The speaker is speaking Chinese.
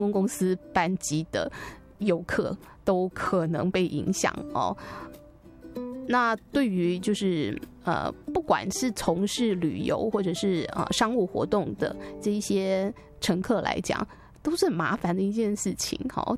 空公司班机的游客都可能被影响哦。那对于就是不管是从事旅游或者是商务活动的这一些乘客来讲，都是很麻烦的一件事情。